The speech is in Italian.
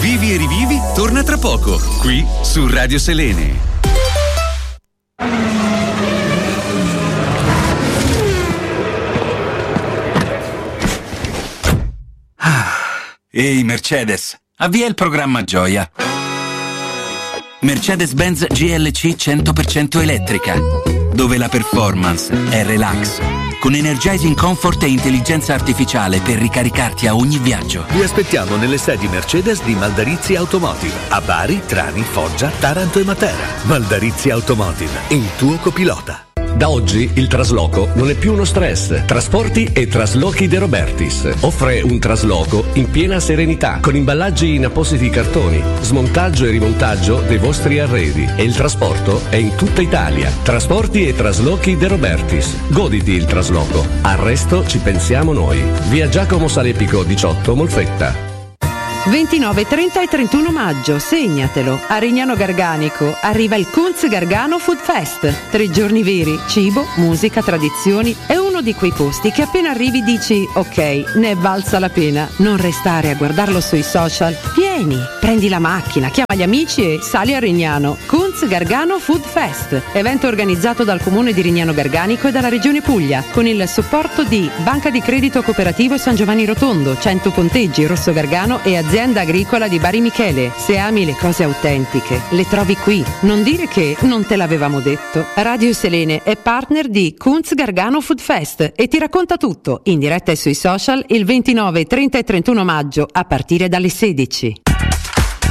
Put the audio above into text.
Vivi e rivivi torna tra poco, qui su Radio Selene. Ehi Mercedes, avvia il programma Gioia. Mercedes-Benz GLC 100% elettrica, dove la performance è relax, con energizing comfort e intelligenza artificiale per ricaricarti a ogni viaggio. Vi aspettiamo nelle sedi Mercedes di Maldarizzi Automotive, a Bari, Trani, Foggia, Taranto e Matera. Maldarizzi Automotive, il tuo copilota. Da oggi il trasloco non è più uno stress. Trasporti e Traslochi De Robertis offre un trasloco in piena serenità, con imballaggi in appositi cartoni, smontaggio e rimontaggio dei vostri arredi, e il trasporto è in tutta Italia. Trasporti e Traslochi De Robertis. Goditi il trasloco. Al resto ci pensiamo noi. Via Giacomo Salepico 18 Molfetta. 29, 30 e 31 maggio, segnatelo. A Rignano Garganico arriva il Kunz Gargano Food Fest. 3 giorni veri, cibo, musica, tradizioni. È uno di quei posti che appena arrivi dici ok, ne è valsa la pena. Non restare a guardarlo sui social. Vieni, prendi la macchina, chiama gli amici e sali a Rignano. Kunz Gargano Food Fest, evento organizzato dal Comune di Rignano Garganico e dalla Regione Puglia, con il supporto di Banca di Credito Cooperativo San Giovanni Rotondo, 100 Ponteggi, Rosso Gargano e Azienda Agricola di Bari Michele. Se ami le cose autentiche, le trovi qui. Non dire che non te l'avevamo detto. Radio Selene è partner di Kunz Gargano Food Fest e ti racconta tutto in diretta e sui social il 29, 30 e 31 maggio a partire dalle 16.